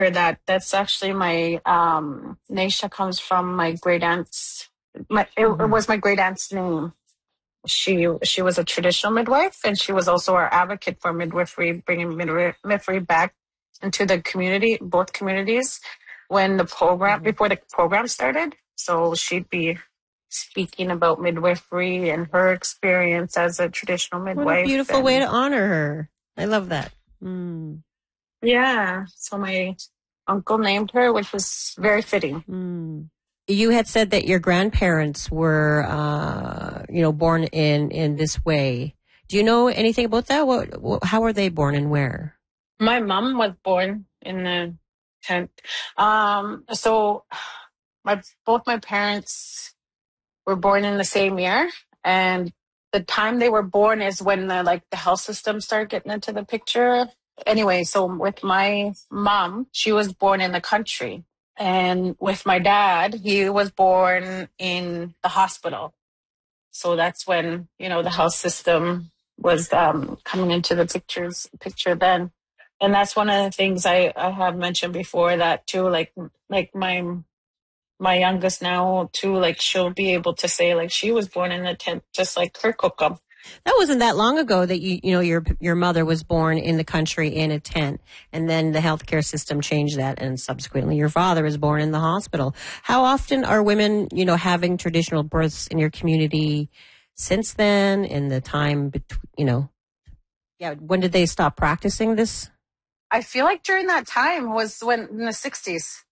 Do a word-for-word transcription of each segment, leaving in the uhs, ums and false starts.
that. That's actually my, um, Naisha comes from my great aunt's, my, it, mm-hmm. it was my great aunt's name. She she was a traditional midwife, and she was also our advocate for midwifery, bringing midwifery back into the community, both communities, when the program, mm-hmm. before the program started. So she'd be speaking about midwifery and her experience as a traditional midwife. What a beautiful and, way to honor her. I love that. Mm. Yeah. So my uncle named her, which was very fitting. Mm. You had said that your grandparents were, uh, you know, born in, in this way. Do you know anything about that? What, what, how were they born and where? My mom was born in the tent. Um, so my both my parents were born in the same year, and the time they were born is when the like the health system started getting into the picture. Anyway, so with my mom, she was born in the country. And with my dad, he was born in the hospital. So that's when, you know, the health system was um, coming into the pictures picture then. And that's one of the things I, I have mentioned before that too, like like my my youngest now too, like she'll be able to say like she was born in the tent just like her Kokum. That wasn't that long ago that you you know your your mother was born in the country in a tent, and then the healthcare system changed that, and subsequently your father was born in the hospital. How often are women you know having traditional births in your community since then? In the time between you know, yeah, when did they stop practicing this? I feel like during that time was when in the sixties,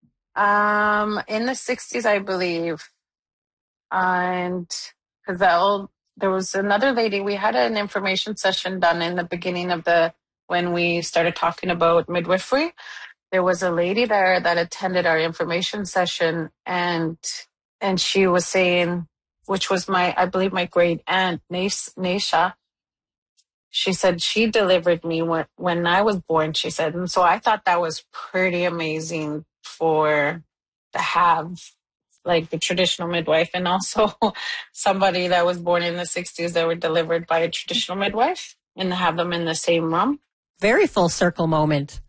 um, in the sixties, I believe, and because the old. There was another lady, we had an information session done in the beginning of the, when we started talking about midwifery. There was a lady there that attended our information session, and and she was saying, which was my, I believe my great aunt, Naisha, she said she delivered me when, when I was born, she said. And so I thought that was pretty amazing for to have like the traditional midwife, and also somebody that was born in the sixties that were delivered by a traditional midwife, and to have them in the same room. Very full circle moment.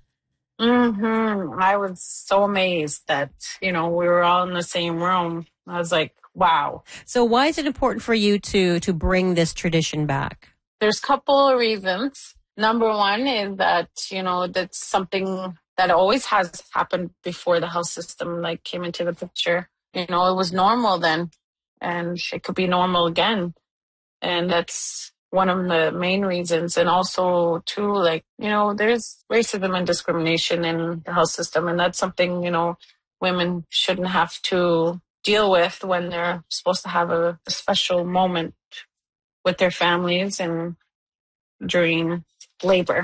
Mm-hmm. I was so amazed that, you know, we were all in the same room. I was like, wow. So why is it important for you to, to bring this tradition back? There's a couple of reasons. Number one is that, you know, that's something that always has happened before the health system like came into the picture. You know, it was normal then, and it could be normal again. And that's one of the main reasons. And also, too, like, you know, there's racism and discrimination in the health system. And that's something, you know, women shouldn't have to deal with when they're supposed to have a, a special moment with their families and during labor.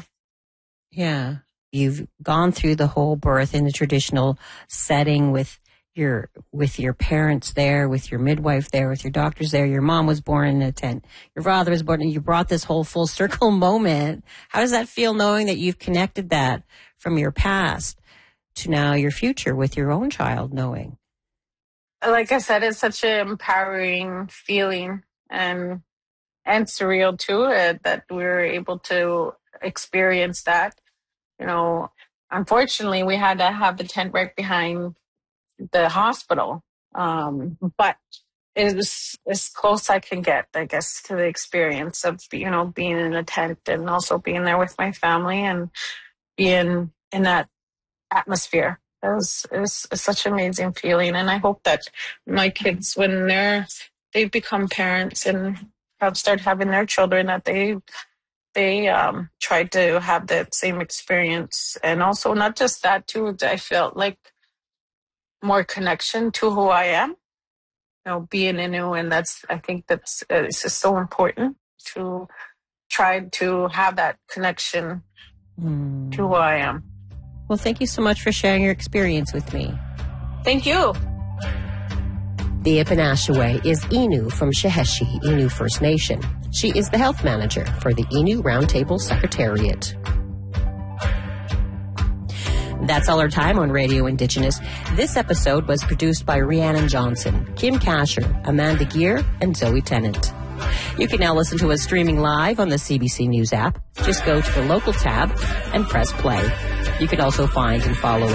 Yeah. You've gone through the whole birth in the traditional setting with your with your parents there, with your midwife there, with your doctors there. Your mom was born in a tent. Your father was born, and you brought this whole full circle moment. How does that feel, knowing that you've connected that from your past to now your future with your own child, knowing? Like I said, it's such an empowering feeling, and and surreal too, uh, that we were able to experience that. You know, unfortunately, we had to have the tent right behind the hospital, um, but it was as close I can get, I guess, to the experience of, you know, being in a tent and also being there with my family and being in that atmosphere. It was, it was such an amazing feeling, and I hope that my kids, when they're they become parents and have start having their children, that they they um, tried to have that same experience. And also, not just that too, I felt like more connection to who I am, you know, being Innu, and that's, I think that's, uh, it's just so important to try to have that connection mm. to who I am. Well, thank you so much for sharing your experience with me. Thank you. The Ipinashiwe is Innu from Sheheshi Innu First Nation. She is the health manager for the Innu Roundtable Secretariat. That's all our time on Radio Indigenous. This episode was produced by Rhiannon Johnson, Kim Kasher, Amanda Gear, and Zoe Tennant. You can now listen to us streaming live on the C B C News app. Just go to the local tab and press play. You can also find and follow